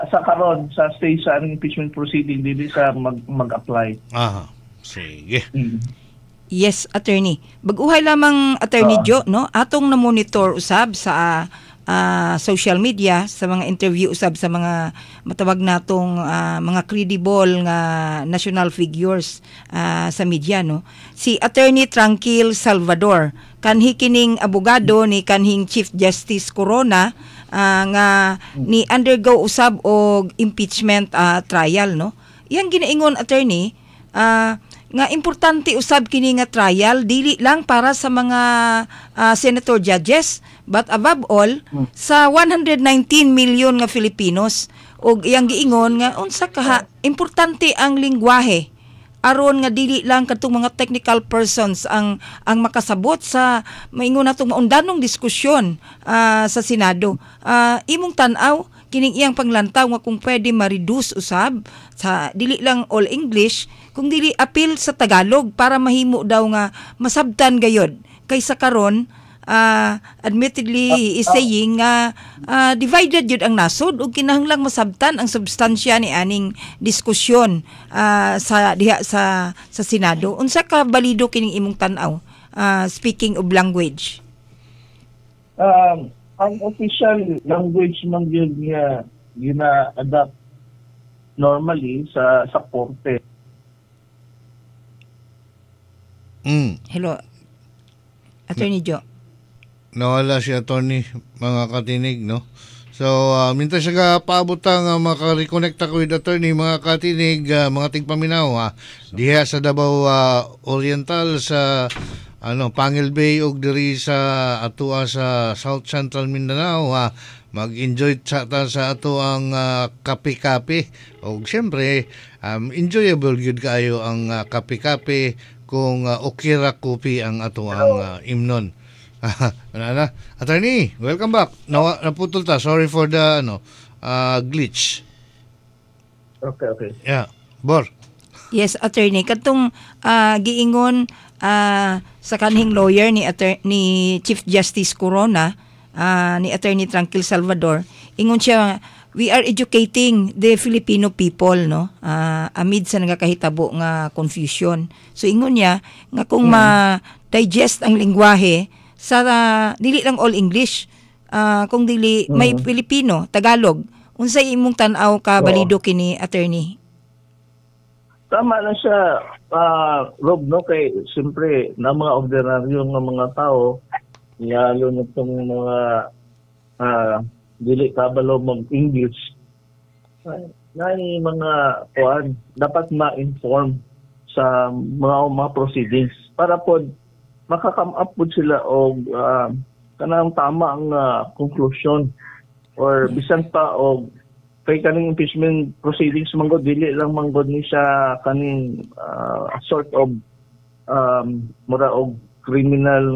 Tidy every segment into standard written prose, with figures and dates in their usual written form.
sa karon sa stage sa aning impeachment proceeding dili sa mag-apply. Sige. Yes, attorney. Baguhay lamang attorney Jo, no? Atong na monitor usab sa social media, sa mga interview usab sa mga matawag natong mga credible nga national figures sa media, no? Si Attorney Tranquil Salvador, kanhi kining abogado ni kanhing Chief Justice Corona nga ni undergo usab og impeachment trial, no? Iyang ginaingon, attorney, nga importante usab kini nga trial dili lang para sa mga senator judges but above all sa 119 million nga Filipinos. Og iyang giingon nga unsa ka importante ang lengguwahe aron nga dili lang kadtong mga technical persons ang makasabot sa maingon natong maundanong diskusyon sa Senado. Imong tan-aw kining iyang panglantaw nga kung pwede ma-reduce usab sa dili lang all English kung dili apil sa Tagalog para mahimo daw nga masabtan gayod kaysa karon admittedly is saying nga divided yun ang nasod ug kinahanglang masabtan ang substansya ni aning diskusyon sa diha sa Senado. Unsa ka balido kining imong tan-aw speaking of language? Ang official language man yun nga gina-adapt normally sa korte. Hello, Attorney Jo. Nawala si attorney, mga katinig, no? So, minta siya paabot nga makareconnect ako with attorney, mga katinig, mga tigpaminaw, diha sa Davao Oriental, sa Pangil Bay ug diri sa atua sa South Central Mindanao, mag-enjoy sa ato ang kape-kape. O siyempre, enjoyable yun kayo ang kape-kape kung Okira Coffee ang ato ang imnon. Attorney, welcome back. Naputol ta. Sorry for the glitch. Okay. Yeah. Bor. Yes, attorney. Katong giingon sa kanhing lawyer ni Chief Justice Corona, ni Attorney Tranquil Salvador, ingon siya, we are educating the Filipino people, no? Amid sa nagakahitabo nga confusion. So ingon niya nga kung ma-digest ang lengguwahe sa dili lang all English, kung dili may Filipino, Tagalog, unsay imong tan-aw ka balido kini, attorney? Tama na siya, Rob, no? Kay siyempre na mga ordinaryo nga mga tao, lalo na itong mga dili kabalo mag-English, na mga kuan dapat ma-inform sa mga proceedings para po makakam up po sila og kanang tama ang conclusion or bisan pa og kay kaning impeachment proceedings manggod dili lang manggod ni siya kaning sort of mura og criminal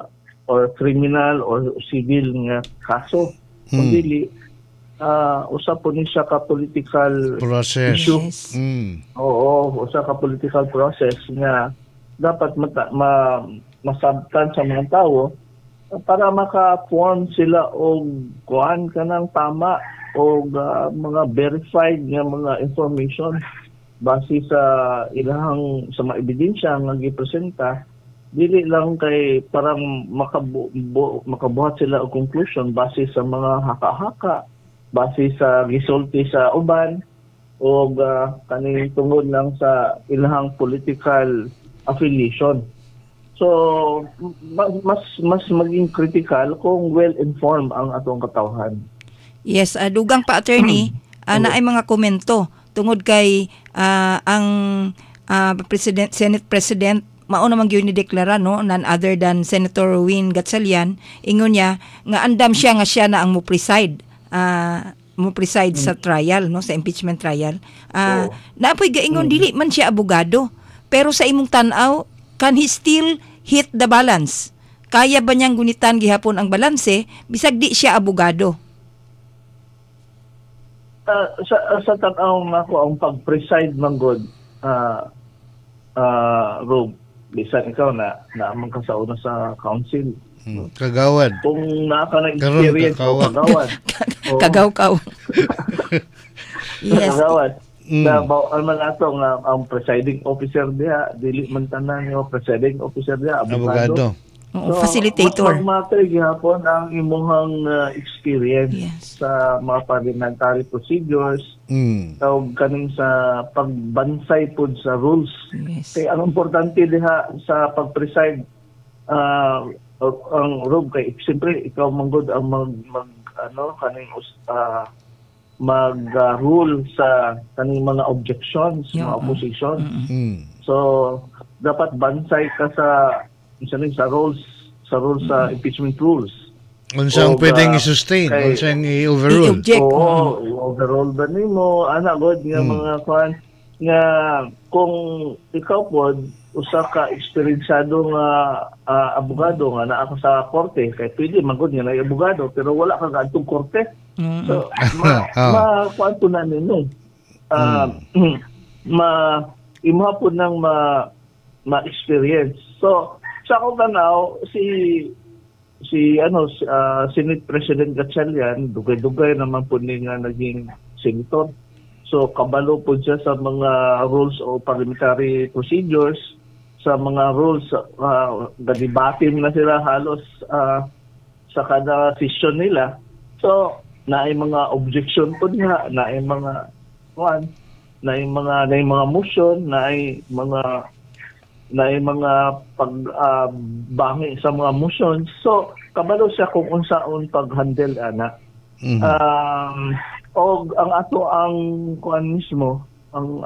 or civil nga kaso kundi usa po ni siya ka political process issue. Yes. Oo, usa ka political process nga dapat masabtan sa mga tao para maka-form sila og kuan kanang tama og mga verified nga mga information base sa ilahang sa mga ebidensya nga gipresenta. Dili lang kay parang makabuhat sila og conclusion base sa mga haka-haka, base sa gisulti sa uban o kaning tungod lang sa ilahang political affiliation. So mas maging critical kung well-informed ang atong katawhan. Yes, dugang pa, attorney, naay mga komento tungod kay ang Senate President mao namang gyud ni deklara, no, none other than Senator Win Gatchalian, ingon niya nga andam siya nga siya na ang mo preside sa trial, no, sa impeachment trial. Napoy gaingon dili man siya abogado, pero sa imong tan-aw can he still hit the balance? Kaya ba niyang gunitan gihapon ang balanse bisag di siya abogado? Sa tan-aw nako ang pag-preside manggod Rob, bisan ikaw na naamang ka sa una sa council. Kagawad. Kung naka na experience o kagawad. Kagaw-kaw. Yes. Kagawad. Na bawal man ato nga ang presiding officer diha, dili man tanan yung presiding officer diha, abogado. Oo, facilitator. Magmatay gihapon ang imuhang experience Yes. sa mga parliamentary procedures, o kaning sa pagbansay pod sa rules. Yes. Kaya ang importante diha sa pag-preside ang Rob, kay siyempre ikaw manggod ang mag-rule sa kaning mga objections, Yeah. mga opposition. Mm. So dapat bansay ka sa rules sa impeachment rules. Unsang O, pwedeng ga- i-sustain, kay- unsang i-overrule. I-object. Oo, overall ba nimo ana god nga mga kwan nga kung ikaw pod usa ka eksperyensado nga abogado nga naa ka sa korte, kay pwede magod nga na abogado pero wala ka adtong korte. So kwan po na nino. Imuha po ng ma-experience. So sa akong tanaw Senate President Gatchalian, dugay-dugay naman po ni nga naging senator. So kabalo po siya sa mga rules o parliamentary procedures, sa mga rules, nadibatin na sila halos sa kada session nila. So naay mga objection po niya, naay mga motion, naay mga pagbangi sa mga motions. So kabalo siya kung unsaon pag-handle ana. Og ang ato ang kuan mismo, ang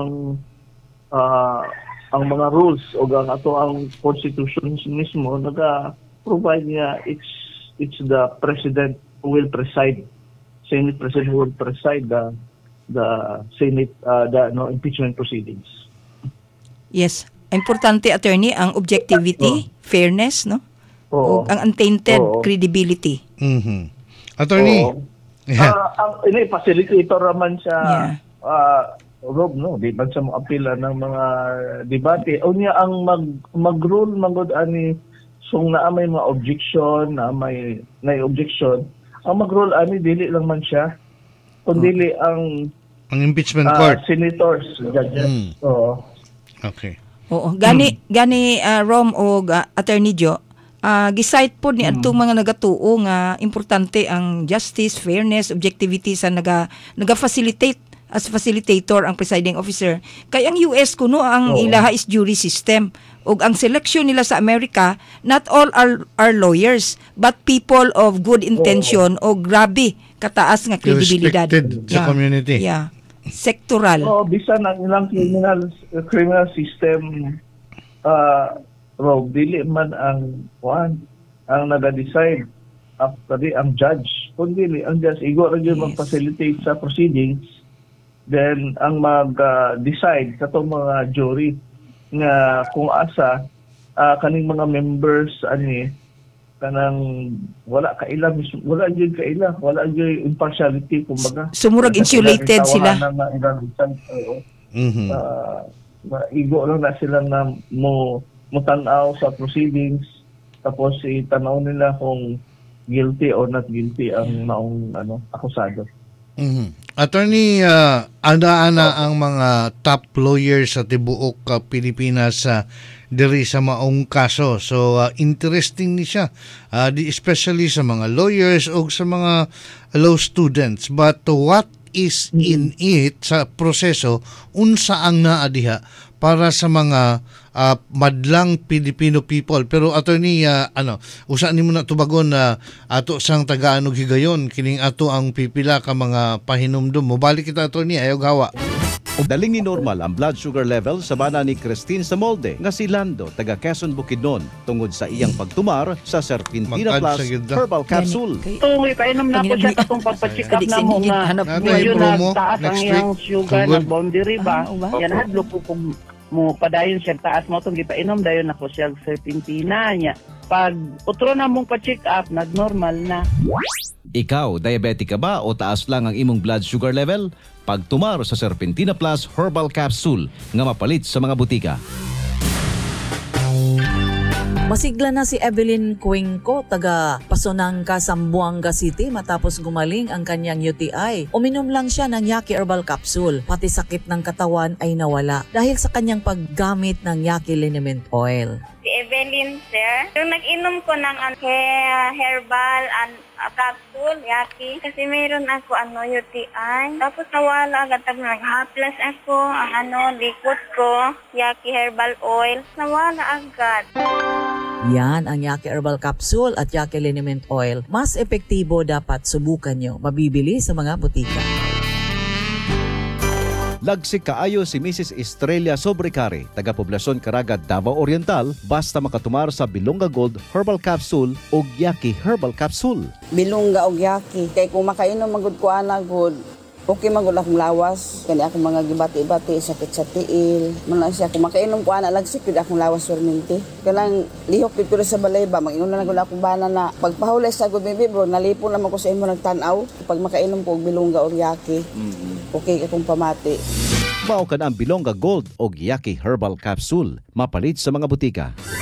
mga rules o ang ato ang constitution mismo naga-provide niya it's the president who will preside, Senate President who will preside the Senate impeachment proceedings. Yes. Importante, attorney, ang objectivity, fairness, no? Oo. O ang untainted Oo. credibility. Attorney. Oo. Yeah. Ang facilitator naman siya, Yeah. Rob, no? Di ba siya mo-apila ng mga debate. O niya ang mag-rule, ani, sung naa may mga objection, na may objection, ang mag-rule, ani, dili lang man siya, kundi ang Ang impeachment court. senators, judges. Oo. Okay. Oo. Gani Rom o Attorney Joe, gisite po ni adtong mga nagatuo nga importante ang justice, fairness, objectivity sa naga-facilitate as facilitator ang presiding officer. Kay ang US kuno ang ilaha is jury system. Og ang selection nila sa Amerika, not all are lawyers, but people of good intention o grabe kataas nga kredibilidad. Respected sa community. Yeah. Sektoral. So, bisan ang ilang criminal system, Rob, dili man ang naga-decide actually ang judge. Kung dili, ang judge, igo rin yung mag-facilitate sa proceedings, then ang mag-decide sa itong mga jury nga kung asa kaning mga members kanang wala jud impartiality kumbaga. Sumurag insulated sila. Igo lang na sila na mo tan-aw sa proceedings, tapos itanaw nila kung guilty or not guilty ang maong akusado. Attorney, ana ang mga top lawyers sa tibuok Pilipinas diri sa maong kaso. So interesting ni siya, especially sa mga lawyers o sa mga law students. But what is in it sa proseso, unsa ang naadiha para sa mga madlang Filipino people? Pero attorney, usa nimo na tubagon na ato sang taga-anog higayon kining ato ang pipila ka mga pahinumdum. Mobalik kita attorney, ayaw gawa. Daling ni normal ang blood sugar level sa bana ni Christine Samolde nga si Lando taga Quezon Bukidnon tungod sa iyang pagtumar sa Serpentina Mag-add Plus sa gitna. Herbal Capsule. Tungoy, painom na po siya katong pagpacheck up na mo nga Nato medyo yung promo nagtaas ang next iyang week. sugar Tungod. na boundary ba? Yan hadlo po kung mo padayon siya taas mo itong gipainom dayon na po siya Serpentina niya. Pag utro na mong pa-check up, nag-normal na. Ikaw, diabetic ka ba o taas lang ang imong blood sugar level? Pagtumar sa Serpentina Plus Herbal Capsule nga mapalit sa mga butika. Masigla na si Evelyn Cuenco, taga Pasonangka, Zamboanga City matapos gumaling ang kanyang UTI. Uminom lang siya ng Yaki Herbal Capsule. Pati sakit ng katawan ay nawala dahil sa kanyang paggamit ng Yaki Liniment Oil. Si Evelyn, sir. Yung nag-inom ko ng herbal and capsule, Yaki. Kasi mayroon ako UTI. Tapos nawala agad. Tapos nag-haplas ako ang likod ko, Yaki Herbal Oil. Nawala agad. Yan ang Yaki Herbal Capsule at Yaki Liniment Oil. Mas epektibo, dapat subukan nyo. Mabibili sa mga butika. Lagsik kaayo si Mrs. Estrella Sobrecari, taga-poblasyon Caraga, Davao Oriental, basta makatumar sa Bilonga Gold Herbal Capsule o Yaki Herbal Capsule. Bilonga og Yaki. Kay kung makainom magud ko ana good, okay magud akong lawas. Kani akong mga gibati-bati, sakit sa tiil. Man siya kung makainom ko ana lagsik gid akong lawas perminti. Kanang lihok gid ko sa balay ba, mag-inom na gud akong bana na pagpahulay sa gud bibi bro, nalipon naman ko sa imo nagtan-aw. Pag makainom ko og Bilonga og Yaki. Okay akong pamati. Mao ka na ang Bilonga Gold o Yaki Herbal Capsule, mapalit sa mga butika.